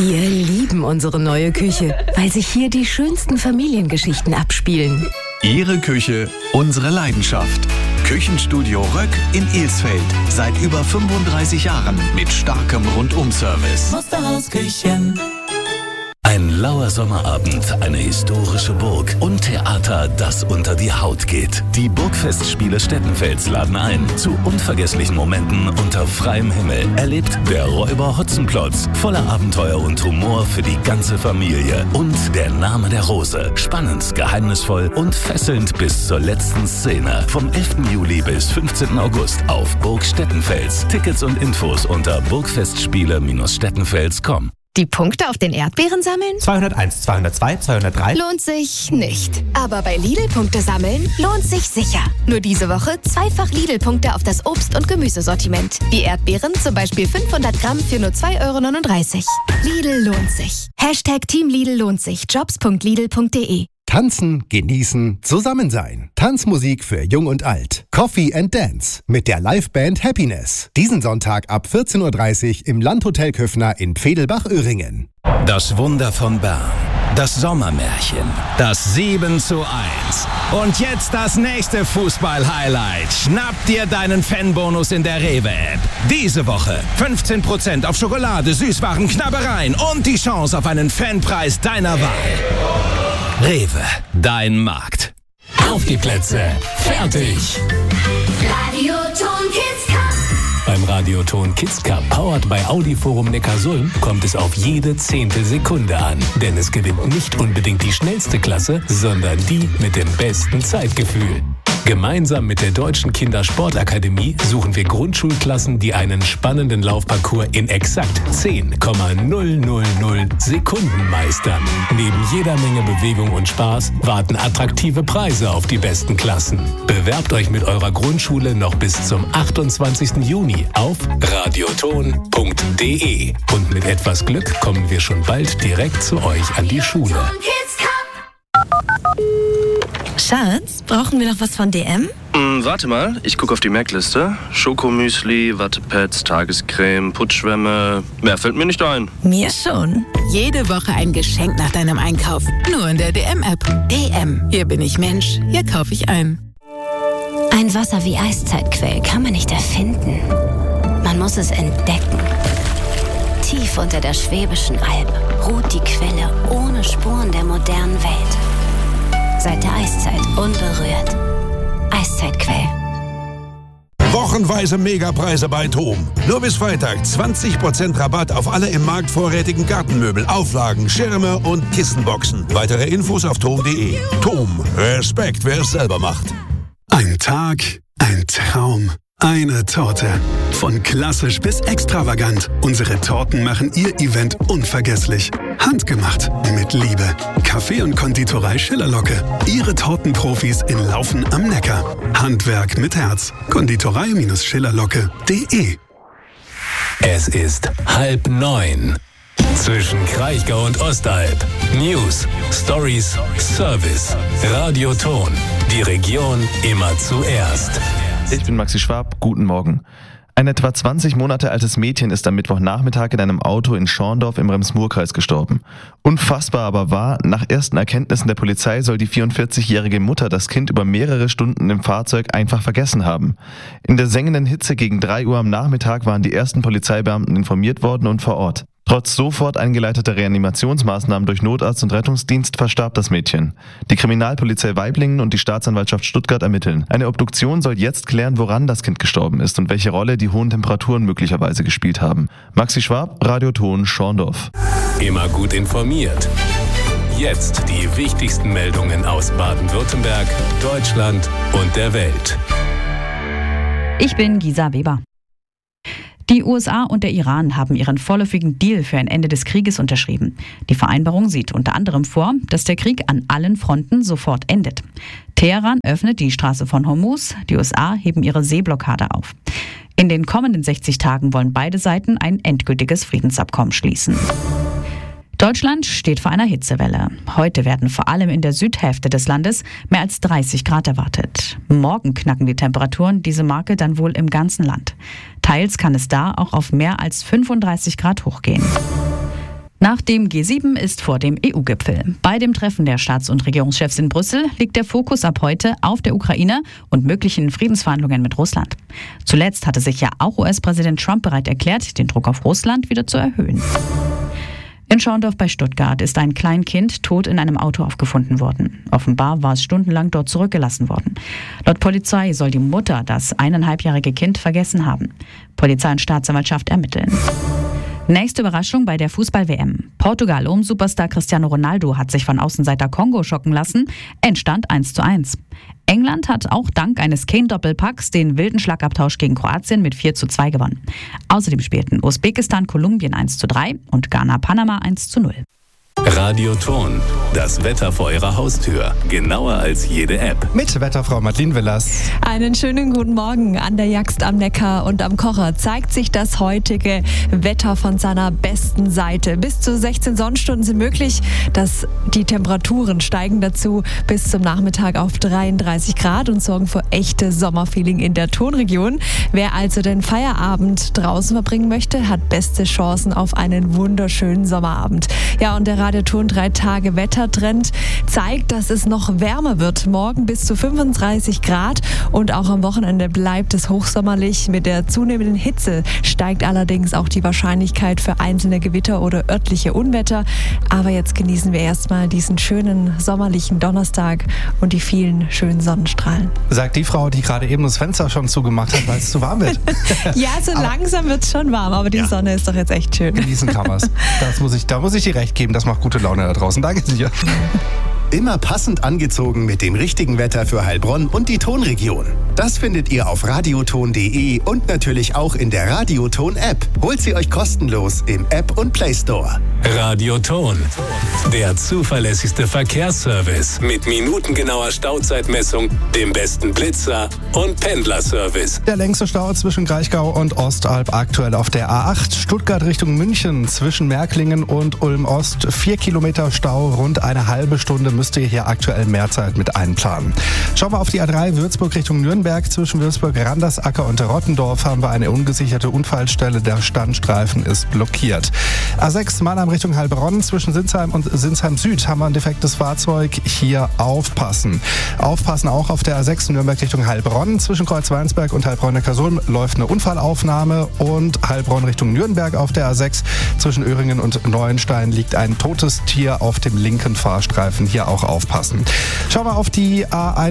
Wir lieben unsere neue Küche, weil sich hier die schönsten Familiengeschichten abspielen. Ihre Küche, unsere Leidenschaft. Küchenstudio Röck in Ilsfeld. Seit über 35 Jahren mit starkem Rundum-Service. Musterhausküchen. Ein lauer Sommerabend, eine historische Burg und Theater, das unter die Haut geht. Die Burgfestspiele Stettenfels laden ein zu unvergesslichen Momenten unter freiem Himmel. Erlebt der Räuber Hotzenplotz, voller Abenteuer und Humor für die ganze Familie. Und der Name der Rose, spannend, geheimnisvoll und fesselnd bis zur letzten Szene. Vom 11. Juli bis 15. August auf Burg Stettenfels. Tickets und Infos unter burgfestspiele-stettenfels.com. Die Punkte auf den Erdbeeren sammeln? 201, 202, 203. Lohnt sich nicht. Aber bei Lidl Punkte sammeln lohnt sich sicher. Nur diese Woche zweifach Lidl-Punkte auf das Obst- und Gemüsesortiment. Die Erdbeeren zum Beispiel 500 Gramm für nur 2,39 €. Lidl lohnt sich. Hashtag Team Lidl lohnt sich. Jobs.lidl.de. Tanzen, genießen, zusammen sein. Tanzmusik für Jung und Alt. Coffee and Dance mit der Liveband Happiness. Diesen Sonntag ab 14:30 Uhr im Landhotel Köffner in Pfedelbach-Öhringen. Das Wunder von Bern. Das Sommermärchen. Das 7:1. Und jetzt das nächste Fußball-Highlight. Schnapp dir deinen Fanbonus in der Rewe-App. Diese Woche 15% auf Schokolade, Süßwaren, Knabbereien und die Chance auf einen Fanpreis deiner Wahl. Rewe, dein Markt. Auf die Plätze. Fertig. Radioton Kids Cup. Beim Radioton Kids Cup, powered by Audi Forum Neckarsulm, kommt es auf jede Zehntelsekunde an. Denn es gewinnt nicht unbedingt die schnellste Klasse, sondern die mit dem besten Zeitgefühl. Gemeinsam mit der Deutschen Kindersportakademie suchen wir Grundschulklassen, die einen spannenden Laufparcours in exakt 10,000 Sekunden meistern. Neben jeder Menge Bewegung und Spaß warten attraktive Preise auf die besten Klassen. Bewerbt euch mit eurer Grundschule noch bis zum 28. Juni auf radioton.de. Und mit etwas Glück kommen wir schon bald direkt zu euch an die Schule. Schatz, brauchen wir noch was von DM? Warte mal, ich gucke auf die Merkliste. Schokomüsli, Wattepads, Tagescreme, Putzschwämme. Mehr fällt mir nicht ein. Mir schon. Jede Woche ein Geschenk nach deinem Einkauf. Nur in der DM-App. DM. Hier bin ich Mensch. Hier kaufe ich ein. Ein Wasser wie Eiszeitquell kann man nicht erfinden. Man muss es entdecken. Tief unter der Schwäbischen Alb ruht die Quelle ohne Spuren der modernen Welt. Seit der Eiszeit unberührt. Eiszeitquell. Wochenweise Megapreise bei TOM. Nur bis Freitag 20% Rabatt auf alle im Markt vorrätigen Gartenmöbel, Auflagen, Schirme und Kissenboxen. Weitere Infos auf tom.de. TOM. Respekt, wer es selber macht. Ein Tag, ein Traum. Eine Torte. Von klassisch bis extravagant. Unsere Torten machen Ihr Event unvergesslich. Handgemacht. Mit Liebe. Kaffee und Konditorei Schillerlocke. Ihre Tortenprofis in Laufen am Neckar. Handwerk mit Herz. Konditorei-Schillerlocke.de. Es ist 8:30. Zwischen Kraichgau und Ostalb. News, Stories, Service. Radioton. Die Region immer zuerst. Ich bin Maxi Schwab, guten Morgen. Ein etwa 20 Monate altes Mädchen ist am Mittwochnachmittag in einem Auto in Schorndorf im Rems-Murr-Kreis gestorben. Unfassbar aber wahr, nach ersten Erkenntnissen der Polizei soll die 44-jährige Mutter das Kind über mehrere Stunden im Fahrzeug einfach vergessen haben. In der sengenden Hitze gegen 3 Uhr am Nachmittag waren die ersten Polizeibeamten informiert worden und vor Ort. Trotz sofort eingeleiteter Reanimationsmaßnahmen durch Notarzt und Rettungsdienst verstarb das Mädchen. Die Kriminalpolizei Waiblingen und die Staatsanwaltschaft Stuttgart ermitteln. Eine Obduktion soll jetzt klären, woran das Kind gestorben ist und welche Rolle die hohen Temperaturen möglicherweise gespielt haben. Maxi Schwab, Radioton, Schorndorf. Immer gut informiert. Jetzt die wichtigsten Meldungen aus Baden-Württemberg, Deutschland und der Welt. Ich bin Gisa Weber. Die USA und der Iran haben ihren vorläufigen Deal für ein Ende des Krieges unterschrieben. Die Vereinbarung sieht unter anderem vor, dass der Krieg an allen Fronten sofort endet. Teheran öffnet die Straße von Hormuz, die USA heben ihre Seeblockade auf. In den kommenden 60 Tagen wollen beide Seiten ein endgültiges Friedensabkommen schließen. Deutschland steht vor einer Hitzewelle. Heute werden vor allem in der Südhälfte des Landes mehr als 30 Grad erwartet. Morgen knacken die Temperaturen diese Marke dann wohl im ganzen Land. Teils kann es da auch auf mehr als 35 Grad hochgehen. Nach dem G7 ist vor dem EU-Gipfel. Bei dem Treffen der Staats- und Regierungschefs in Brüssel liegt der Fokus ab heute auf der Ukraine und möglichen Friedensverhandlungen mit Russland. Zuletzt hatte sich ja auch US-Präsident Trump bereit erklärt, den Druck auf Russland wieder zu erhöhen. In Schorndorf bei Stuttgart ist ein Kleinkind tot in einem Auto aufgefunden worden. Offenbar war es stundenlang dort zurückgelassen worden. Laut Polizei soll die Mutter das 1,5-jährige Kind vergessen haben. Polizei und Staatsanwaltschaft ermitteln. Nächste Überraschung bei der Fußball-WM. Portugal um Superstar Cristiano Ronaldo hat sich von Außenseiter Kongo schocken lassen. Endstand 1:1. England hat auch dank eines Kane-Doppelpacks den wilden Schlagabtausch gegen Kroatien mit 4:2 gewonnen. Außerdem spielten Usbekistan Kolumbien 1:3 und Ghana Panama 1:0. Radioton, das Wetter vor Ihrer Haustür. Genauer als jede App. Mit Wetterfrau Madeleine Willers. Einen schönen guten Morgen. An der Jagst am Neckar und am Kocher zeigt sich das heutige Wetter von seiner besten Seite. Bis zu 16 Sonnenstunden sind möglich. Die Temperaturen steigen dazu bis zum Nachmittag auf 33 Grad und sorgen für echtes Sommerfeeling in der Tonregion. Wer also den Feierabend draußen verbringen möchte, hat beste Chancen auf einen wunderschönen Sommerabend. Ja, und der Radioton 3-Tage-Wettertrend zeigt, dass es noch wärmer wird. Morgen bis zu 35 Grad und auch am Wochenende bleibt es hochsommerlich. Mit der zunehmenden Hitze steigt allerdings auch die Wahrscheinlichkeit für einzelne Gewitter oder örtliche Unwetter. Aber jetzt genießen wir erstmal diesen schönen sommerlichen Donnerstag und die vielen schönen Sonnenstrahlen. Sagt die Frau, die gerade eben das Fenster schon zugemacht hat, weil es zu warm wird. Ja, so langsam wird es schon warm, aber die Sonne ist doch jetzt echt schön. Genießen kann man es. Da muss ich dir recht geben, das macht gute Laune da draußen. Danke dir. Immer passend angezogen mit dem richtigen Wetter für Heilbronn und die Tonregion. Das findet ihr auf radioton.de und natürlich auch in der Radioton-App. Holt sie euch kostenlos im App und Play Store. Radioton, der zuverlässigste Verkehrsservice mit minutengenauer Stauzeitmessung, dem besten Blitzer und Pendlerservice. Der längste Stau zwischen Kraichgau und Ostalb aktuell auf der A8 Stuttgart Richtung München zwischen Märklingen und Ulm-Ost. 4 Kilometer Stau, rund eine halbe Stunde müsst ihr hier aktuell mehr Zeit mit einplanen. Schauen wir auf die A3 Würzburg Richtung Nürnberg. Zwischen Würzburg, Randersacker und Rottendorf haben wir eine ungesicherte Unfallstelle. Der Standstreifen ist blockiert. A6 Mannheim Richtung Heilbronn. Zwischen Sinsheim und Sinsheim Süd haben wir ein defektes Fahrzeug. Hier aufpassen. Aufpassen auch auf der A6 Nürnberg Richtung Heilbronn. Zwischen Kreuzweinsberg und Heilbronn-Neckarsulm läuft eine Unfallaufnahme. Und Heilbronn Richtung Nürnberg auf der A6. Zwischen Öhringen und Neuenstein liegt ein totes Tier auf dem linken Fahrstreifen. Hier auch aufpassen. Schauen wir auf die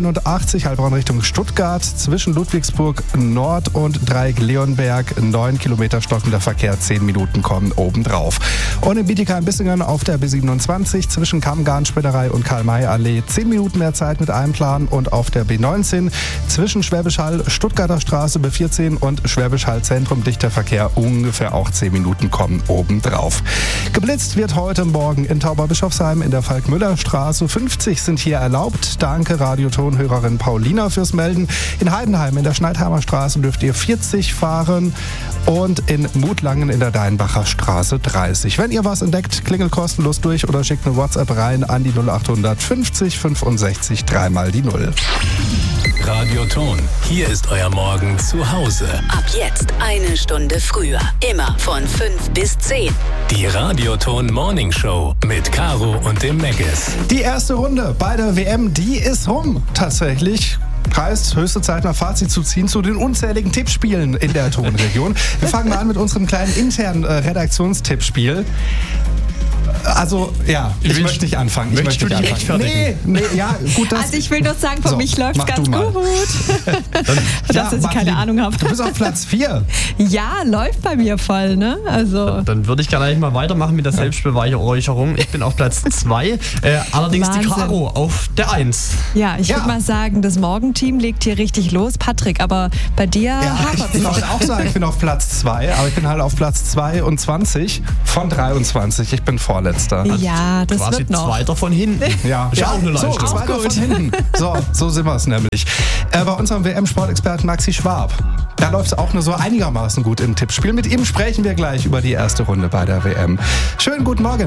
A81 Heilbronn Richtung Stuttgart. Zwischen Ludwigsburg Nord und Dreieck Leonberg 9 Kilometer stockender Verkehr, 10 Minuten kommen obendrauf. Und in Bietigheim-Bissingen auf der B27 zwischen Kammgarn-Spinnerei und Karl-May-Allee 10 Minuten mehr Zeit mit einplanen und auf der B19 zwischen Schwäbisch Hall Stuttgarter Straße B14 und Schwäbisch Hall Zentrum dichter Verkehr ungefähr auch 10 Minuten kommen obendrauf. Geblitzt wird heute Morgen in Tauberbischofsheim in der Falk-Müller-Straße. 50 sind hier erlaubt. Danke Radioton-Hörerin Paulina fürs Melden. In Heidenheim in der Schneidheimer Straße dürft ihr 40 fahren und in Mutlangen in der Deinbacher Straße 30. Wenn ihr was entdeckt, klingelt kostenlos durch oder schickt eine WhatsApp rein an die 0800 50 65 3 die 0. Radioton, hier ist euer Morgen zu Hause. Ab jetzt eine Stunde früher. Immer von 5 bis 10. Die Radioton Morning Show mit Caro und dem Meggis. Die erste Runde bei der WM, die ist rum. Tatsächlich. Heißt, höchste Zeit mal Fazit zu ziehen zu den unzähligen Tippspielen in der Tonregion. Wir fangen mal an mit unserem kleinen internen Redaktionstippspiel. Also, ja, ich möchte nicht anfangen. Möchtest du dich rechtfertigen? Nee, ja, gut. Also ich will nur sagen, für mich läuft es ganz gut. Dass ich keine Ahnung habe. Du bist auf Platz 4. Ja, läuft bei mir voll, ne? Also. Dann würde ich gerne eigentlich mal weitermachen mit der Selbstbeweihräucherung. Ich bin auf Platz 2, allerdings Wahnsinn. Die Caro auf der 1. Ja, ich würde mal sagen, das Morgenteam legt hier richtig los. Patrick, aber bei dir hapert es. Ich würde auch sagen, ich bin auf Platz 2, aber ich bin halt auf Platz 22 von 23. Ich bin Vorletzter. Ja, das quasi wird noch. Zweiter von hinten. Ja, auch eine Leistung. So, Zweiter von hinten. So sind wir es nämlich. Bei unserem WM-Sportexperten Maxi Schwab. Da läuft es auch nur so einigermaßen gut im Tippspiel. Mit ihm sprechen wir gleich über die erste Runde bei der WM. Schönen guten Morgen.